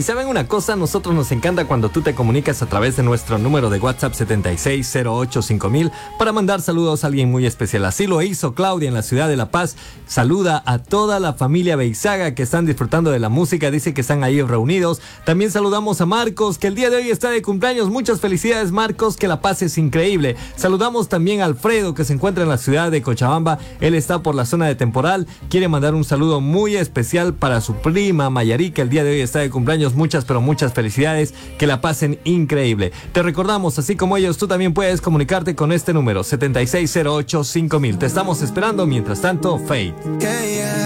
Y saben una cosa, nosotros nos encanta cuando tú te comunicas a través de nuestro número de WhatsApp 76085000 para mandar saludos a alguien muy especial. Así lo hizo Claudia en la ciudad de La Paz. Saluda a toda la familia Beizaga que están disfrutando de la música, dice que están ahí reunidos. También saludamos a Marcos, que el día de hoy está de cumpleaños. Muchas felicidades, Marcos, que la pases increíble. Saludamos también a Alfredo, que se encuentra en la ciudad de Cochabamba. Él está por la zona de Temporal. Quiere mandar un saludo muy especial para su prima Mayari, que el día de hoy está de cumpleaños. Muchas, pero muchas felicidades. Que la pasen increíble. Te recordamos, así como ellos, tú también puedes comunicarte con este número 76085000. Te estamos esperando. Mientras tanto, Fate.